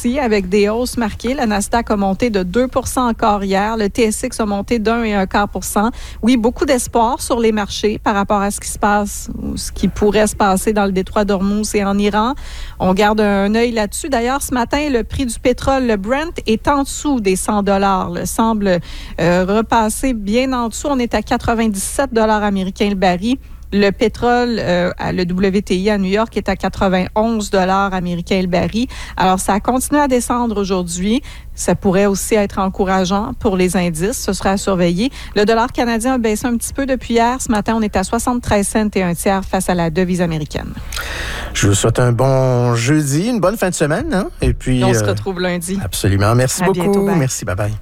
aussi, avec des hausses marquées. Le Nasdaq a monté de 2 % encore hier. Le TSX a monté d'1,25 %. Oui, beaucoup d'espoir sur les marchés par rapport à ce qui se passe ou ce qui pourrait se passer dans le détroit d'Ormuz et en Iran. On garde un œil là-dessus. D'ailleurs, ce matin, le prix du pétrole, le Brent, est en dessous des $100. Il semble repasser bien en dessous. On est à 97 $ américains le baril. Le pétrole, le WTI à New York est à 91 $ américains le baril. Alors, ça a continué à descendre aujourd'hui. Ça pourrait aussi être encourageant pour les indices. Ce sera à surveiller. Le dollar canadien a baissé un petit peu depuis hier. Ce matin, on est à 73 cents et un tiers face à la devise américaine. Je vous souhaite un bon jeudi, une bonne fin de semaine. Hein? Et puis, on se retrouve lundi. Absolument. Merci beaucoup. Bientôt, bye. Merci. Bye-bye.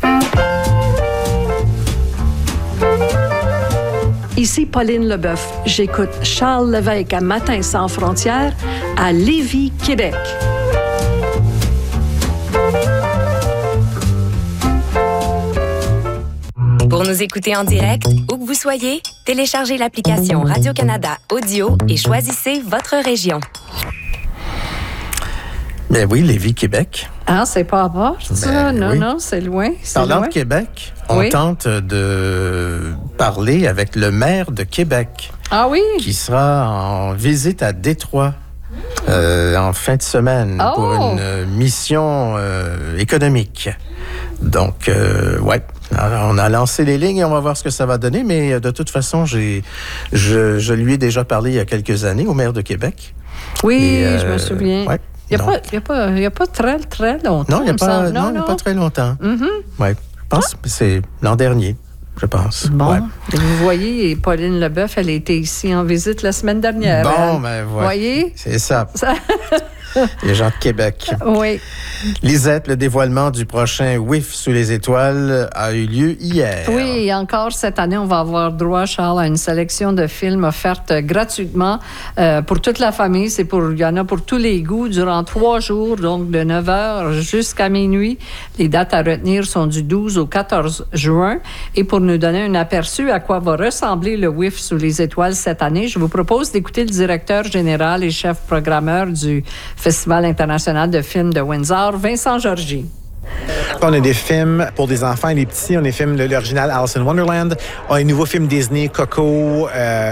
Ici Pauline Leboeuf. J'écoute Charles Lévesque à Matin sans frontières à Lévis, Québec. Pour nous écouter en direct, où que vous soyez, téléchargez l'application Radio-Canada Audio et choisissez votre région. Ben oui, Lévis, Québec. Ah, c'est pas à part, ça? Non, oui. non, c'est loin. Parlant de Québec, on tente de parler avec le maire de Québec. Ah oui? Qui sera en visite à Détroit en fin de semaine pour une mission économique. Donc, ouais. Alors, on a lancé les lignes et on va voir ce que ça va donner, mais de toute façon, je lui ai déjà parlé il y a quelques années au maire de Québec. Oui, je me souviens. Ouais. Il n'y a pas très, très longtemps. Non, il n'y a pas très longtemps. Mm-hmm. Oui, je pense que c'est l'an dernier, je pense. Bon, ouais. Vous voyez, Pauline Leboeuf, elle était ici en visite la semaine dernière. Bon, ben vous voyez? C'est ça. Les gens de Québec. Oui. Lisette, le dévoilement du prochain WIF sous les étoiles a eu lieu hier. Oui, et encore cette année, on va avoir droit, Charles, à une sélection de films offertes gratuitement pour toute la famille. Il y en a pour tous les goûts durant 3 jours, donc de 9h jusqu'à minuit. Les dates à retenir sont du 12 au 14 juin. Et pour nous donner un aperçu à quoi va ressembler le WIF sous les étoiles cette année, je vous propose d'écouter le directeur général et chef programmeur du Festival international de films de Windsor, Vincent Georgie. On a des films pour des enfants et des petits. On a des films de l'original Alice in Wonderland. On a des nouveaux films Disney, Coco,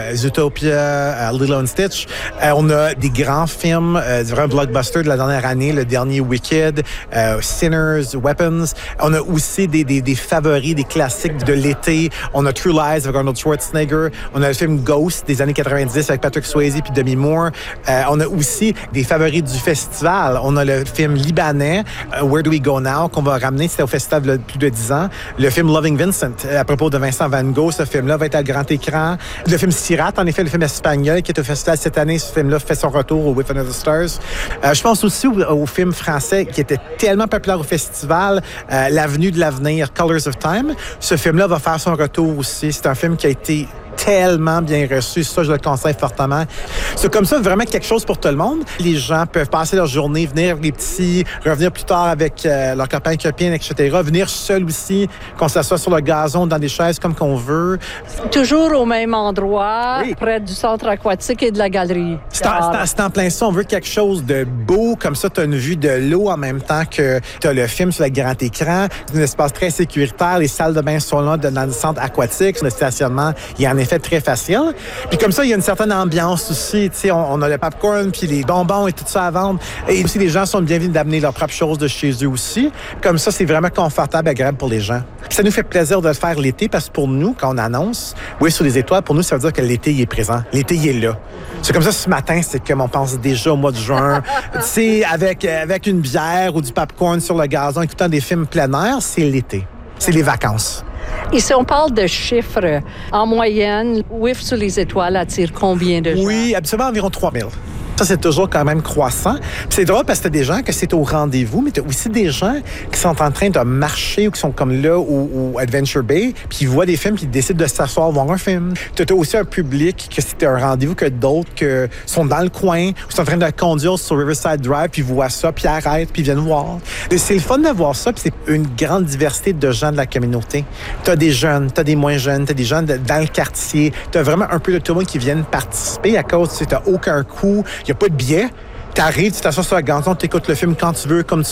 Zootopia, Lilo and Stitch. On a des grands films, des vrais blockbusters de la dernière année, le dernier Wicked, Sinners, Weapons. On a aussi des favoris, des classiques de l'été. On a True Lies avec Arnold Schwarzenegger. On a le film Ghost des années 90 avec Patrick Swayze puis Demi Moore. On a aussi des favoris du festival. On a le film libanais, Where Do We Go Now, qu'on va ramener, c'était au festival de plus de 10 ans. Le film Loving Vincent, à propos de Vincent Van Gogh, ce film-là va être à grand écran. Le film Sirat, en effet, le film espagnol qui est au festival cette année, ce film-là fait son retour au With Another Stars. Je pense aussi au film français qui était tellement populaire au festival, L'Avenue de l'avenir, Colors of Time. Ce film-là va faire son retour aussi. C'est un film qui a été tellement bien reçu. Ça, je le conseille fortement. C'est comme ça, vraiment quelque chose pour tout le monde. Les gens peuvent passer leur journée, venir les petits, revenir plus tard avec leurs copains, copines, etc. Venir seul aussi, qu'on s'assoie sur le gazon, dans des chaises comme qu'on veut. Toujours au même endroit, près du centre aquatique et de la galerie. C'est en plein ça. On veut quelque chose de beau. Comme ça, tu as une vue de l'eau en même temps que tu as le film sur le grand écran. C'est un espace très sécuritaire. Les salles de bain sont là dans le centre aquatique. Le stationnement, il y en a fait très facile. Puis comme ça, il y a une certaine ambiance aussi. Tu sais, on a le popcorn, puis les bonbons et tout ça à vendre. Et aussi, les gens sont bienvenus d'amener leurs propres choses de chez eux aussi. Comme ça, c'est vraiment confortable et agréable pour les gens. Puis ça nous fait plaisir de le faire l'été parce que pour nous, quand on annonce, oui, sur les étoiles, pour nous, ça veut dire que l'été, il est présent. L'été, il est là. C'est comme ça, ce matin, c'est comme on pense déjà au mois de juin. Tu sais, avec une bière ou du popcorn sur le gazon, écoutant des films plein air, c'est l'été. C'est les vacances. Et si on parle de chiffres, en moyenne, WIF sous les étoiles attire combien de gens? Oui, absolument environ 3 000. Ça, c'est toujours quand même croissant. Puis c'est drôle parce que t'as des gens que c'est au rendez-vous, mais t'as aussi des gens qui sont en train de marcher ou qui sont comme là ou Adventure Bay, puis ils voient des films, puis ils décident de s'asseoir voir un film. T'as aussi un public que c'était un rendez-vous que d'autres que sont dans le coin, ou sont en train de conduire sur Riverside Drive, puis ils voient ça, puis ils arrêtent, puis ils viennent voir. Et c'est le fun de voir ça, puis c'est une grande diversité de gens de la communauté. T'as des jeunes, t'as des moins jeunes, t'as des gens dans le quartier, t'as vraiment un peu de tout le monde qui viennent participer à cause, tu sais, t'as aucun coût. Il n'y a pas de billet. Tu arrives, tu t'assois sur la gazon, tu écoutes le film quand tu veux, comme tu